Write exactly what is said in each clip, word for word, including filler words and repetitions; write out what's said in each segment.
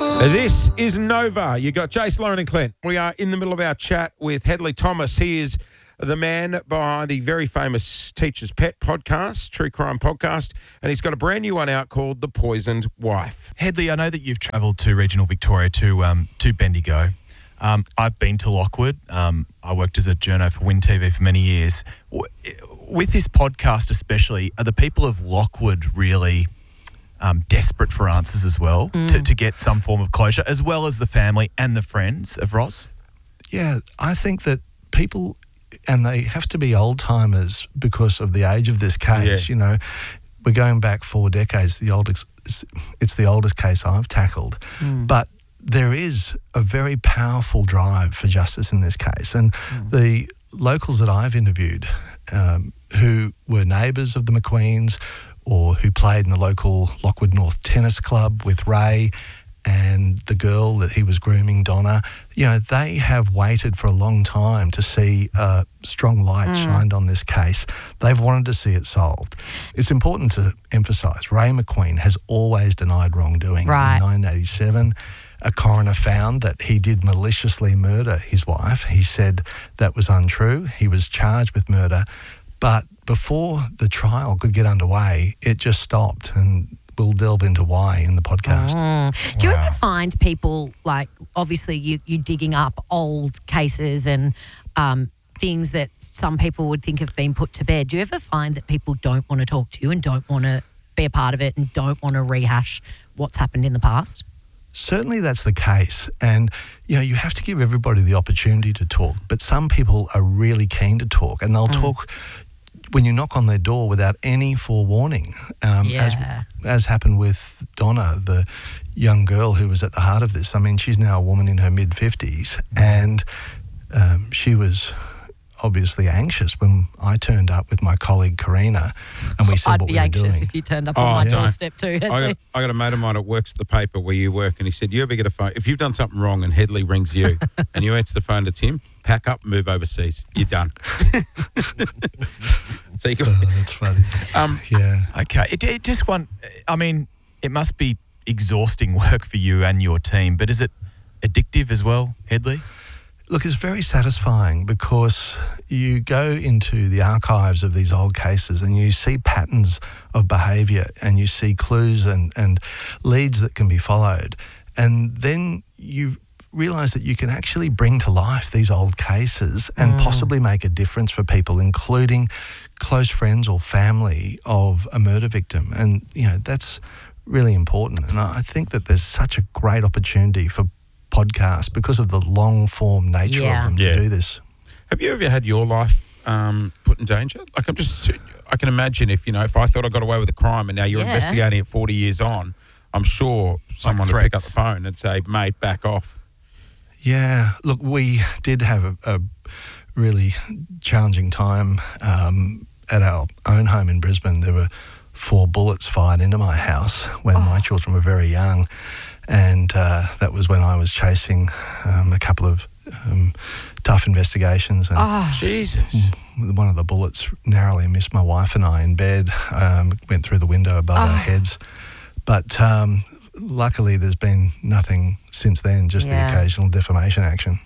This is Nova. You got Jace, Lauren and Clint. We are in the middle of our chat with Hedley Thomas. He is the man behind the very famous Teacher's Pet podcast, True Crime podcast, and he's got a brand new one out called The Poisoned Wife. Hedley, I know that you've travelled to regional Victoria to um, to Bendigo. Um, I've been to Lockwood. Um, I worked as a journo for Win T V for many years. With this podcast especially, are the people of Lockwood really um, desperate for answers as well mm. to, to get some form of closure, as well as the family and the friends of Ross? Yeah, I think that people, and they have to be old-timers because of the age of this case, yeah. you know, we're going back four decades. The oldest, it's the oldest case I've tackled. Mm. But there is a very powerful drive for justice in this case. And mm. the locals that I've interviewed um, who were neighbours of the McQueens or who played in the local Lockwood North Tennis Club with Ray and the girl that he was grooming, Donna, you know, they have waited for a long time to see a strong light mm. shined on this case. They've wanted to see it solved. It's important to emphasise, Ray McQueen has always denied wrongdoing. Right. In nineteen eighty-seven, a coroner found that he did maliciously murder his wife. He said that was untrue. He was charged with murder. But before the trial could get underway, it just stopped, and we'll delve into why in the podcast. Mm. Do you wow. ever find people, like, obviously you, you're digging up old cases and um, things that some people would think have been put to bed. Do you ever find that people don't want to talk to you and don't want to be a part of it and don't want to rehash what's happened in the past? Certainly that's the case. And, you know, you have to give everybody the opportunity to talk. But some people are really keen to talk, and they'll mm. talk when you knock on their door without any forewarning, um, yeah. as as happened with Donna, the young girl who was at the heart of this. I mean, she's now a woman in her mid-fifties, and um, she was obviously anxious when I turned up with my colleague Karina, and we said I'd what be we were anxious doing. if you turned up Oh, on my don't. doorstep too. I got, I got a mate of mine that works at the paper where you work, and he said, you ever get a phone, if you've done something wrong and Hedley rings you and you answer the phone to Tim, pack up, move overseas. You're done. So you can, oh, that's funny. Um, yeah. Okay. It, it just one, I mean, it must be exhausting work for you and your team, but is it addictive as well, Hedley? Look, it's very satisfying because you go into the archives of these old cases and you see patterns of behaviour and you see clues and, and leads that can be followed. And then you realise that you can actually bring to life these old cases and mm. possibly make a difference for people, including close friends or family of a murder victim. And, you know, that's really important. And I think that there's such a great opportunity for podcasts because of the long form nature yeah. of them yeah. to do this. Have you ever had your life um, put in danger? Like, I'm just, I can imagine if, you know, if I thought I got away with a crime and now you're yeah. investigating it forty years on, I'm sure someone would pick up the phone and say, mate, back off. Yeah, look, we did have a, a really challenging time um, at our own home in Brisbane. There were four bullets fired into my house when oh. my children were very young. And uh, that was when I was chasing um, a couple of um, tough investigations. And oh, Jesus. One of the bullets narrowly missed my wife and I in bed, um, went through the window above oh. our heads. But um, luckily there's been nothing since then, just yeah. the occasional defamation action.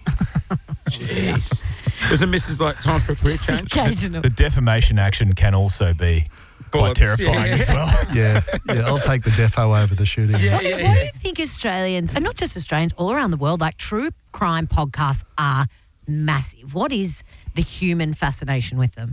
Jeez. Isn't Missus like time for a career change? Occasional. The defamation action can also be quite Bullets, terrifying yeah. as well. yeah, yeah, I'll take the defo over the shooting. Yeah, What, yeah, what yeah. do you think Australians, and not just Australians, all around the world, like true crime podcasts are massive. What is the human fascination with them?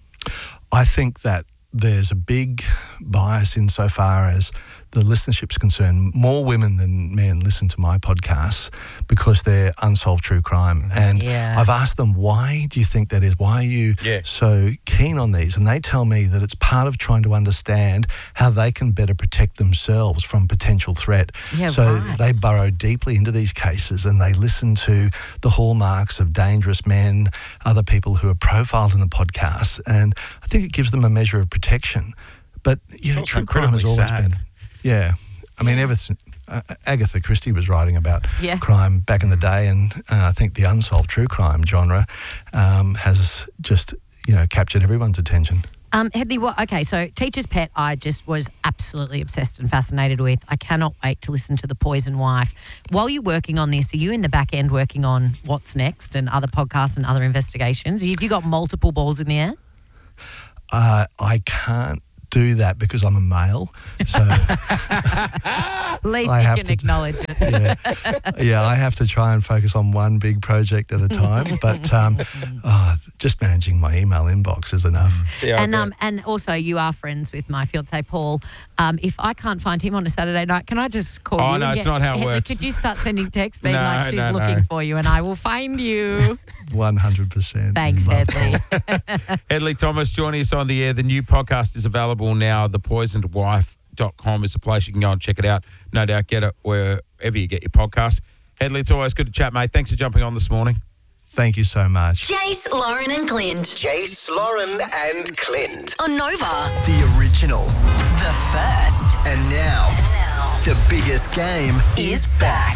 I think that there's a big bias insofar as the listenership's concerned. More women than men listen to my podcasts because they're unsolved true crime. And Yeah. I've asked them, why do you think that is? Why are you Yeah. so keen on these? And they tell me that it's part of trying to understand how they can better protect themselves from potential threat. Yeah, so right. they burrow deeply into these cases and they listen to the hallmarks of dangerous men, other people who are profiled in the podcast. And I think it gives them a measure of protection. But, you It's know, also true crime has incredibly always sad. been... Yeah. I mean, ever since uh, Agatha Christie was writing about Yeah. crime back in the day, and uh, I think the unsolved true crime genre um, has just, you know, captured everyone's attention. Um, Headley, what? Okay, so Teacher's Pet, I just was absolutely obsessed and fascinated with. I cannot wait to listen to The Poison Wife. While you're working on this, are you in the back end working on what's next and other podcasts and other investigations? Have you got multiple balls in the air? Uh, I can't do that because I'm a male. So At least I you have can to- acknowledge it. yeah, yeah, I have to try and focus on one big project at a time. But um, oh, just managing my email inbox is enough. Yeah, I And bet. um, and also you are friends with my fiance Paul. Um, if I can't find him on a Saturday night, can I just call Oh, you? no, and it's get- not how it Heather, works. Could you start sending texts being No, like she's no, looking no. for you and I will find you? one hundred percent. Thanks, Love Headley. Headley Thomas joining us on the air. The new podcast is available now. the poisoned wife dot com is the place you can go and check it out. No doubt get it wherever you get your podcast. Headley, it's always good to chat, mate. Thanks for jumping on this morning. Thank you so much. Jace, Lauren and Clint. Jace, Lauren, and Clint. On Nova. The original. The first. And now, the biggest game Is back.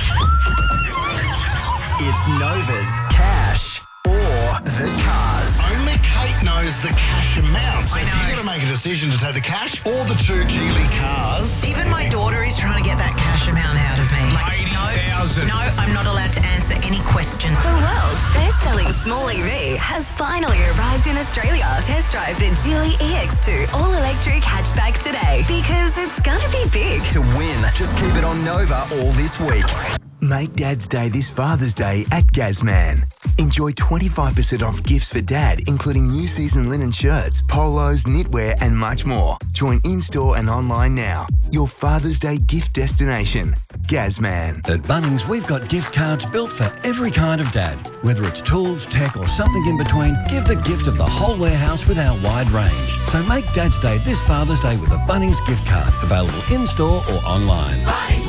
It's Nova's Cash or the Cars. Only Kate knows the cash amount. So if you've got to make a decision to take the cash or the two Geely cars. Even my daughter is trying to get that cash amount out of me. Like, eighty thousand. No, I'm not allowed to answer any questions. The world's best-selling small E V has finally arrived in Australia. Test drive the Geely E X two all-electric hatchback today because it's gonna be big. To win, just keep it on Nova all this week. Make Dad's Day this Father's Day at Gazman. Enjoy twenty-five percent off gifts for Dad, including new season linen shirts, polos, knitwear, and much more. Join in-store and online now. Your Father's Day gift destination. Gazman. At Bunnings, we've got gift cards built for every kind of dad. Whether it's tools, tech, or something in between, give the gift of the whole warehouse with our wide range. So make Dad's Day this Father's Day with a Bunnings gift card, available in-store or online.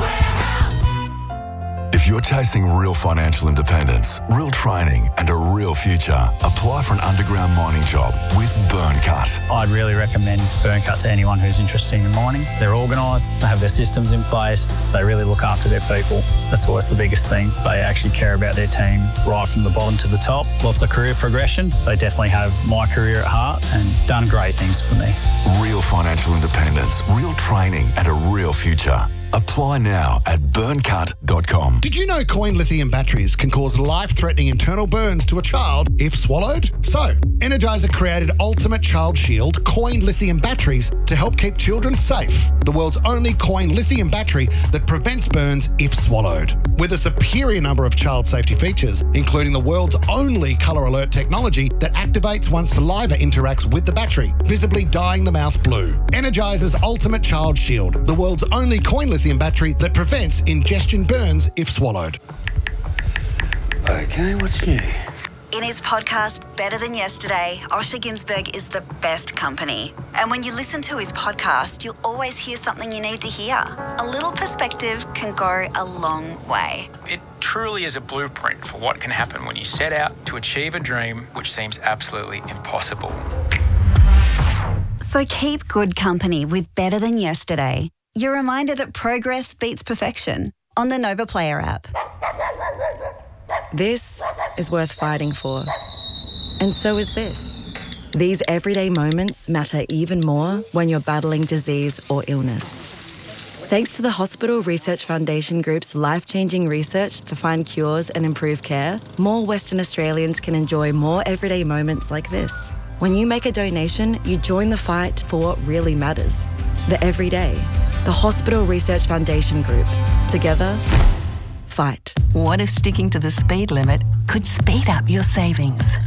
If you're chasing real financial independence, real training, and a real future, apply for an underground mining job with Burncut. I'd really recommend Burncut to anyone who's interested in mining. They're organised, they have their systems in place, they really look after their people. That's always the biggest thing. They actually care about their team right from the bottom to the top. Lots of career progression. They definitely have my career at heart and done great things for me. Real financial independence, real training, and a real future. Apply now at burncut dot com. Did you know coin lithium batteries can cause life-threatening internal burns to a child if swallowed? So, Energizer created Ultimate Child Shield coin lithium batteries to help keep children safe. The world's only coin lithium battery that prevents burns if swallowed. With a superior number of child safety features, including the world's only color alert technology that activates once saliva interacts with the battery, visibly dyeing the mouth blue. Energizer's Ultimate Child Shield, the world's only coin lithium battery that prevents ingestion burns if swallowed. Okay, what's new? In his podcast, Better Than Yesterday, Osher Ginsberg is the best company. And when you listen to his podcast, you'll always hear something you need to hear. A little perspective can go a long way. It truly is a blueprint for what can happen when you set out to achieve a dream which seems absolutely impossible. So keep good company with Better Than Yesterday. Your reminder that progress beats perfection on the Nova Player app. This is worth fighting for. And so is this. These everyday moments matter even more when you're battling disease or illness. Thanks to the Hospital Research Foundation Group's life-changing research to find cures and improve care, more Western Australians can enjoy more everyday moments like this. When you make a donation, you join the fight for what really matters. The everyday. The Hospital Research Foundation Group. Together, fight. What if sticking to the speed limit could speed up your savings?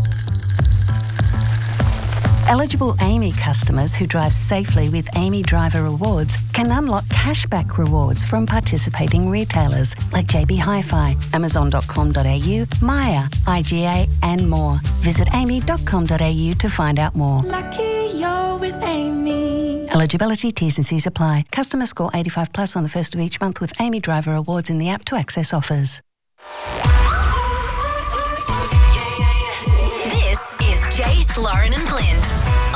Eligible Amy customers who drive safely with Amy Driver Rewards can unlock cashback rewards from participating retailers like J B Hi-Fi, amazon dot com dot a u, Maya, I G A and more. Visit amy dot com dot a u to find out more. Lucky you're with Amy. Eligibility, T's and C's apply. Customer score eighty-five plus on the first of each month with Amy Driver Rewards in the app to access offers. This is Jace, Lauren and Clint.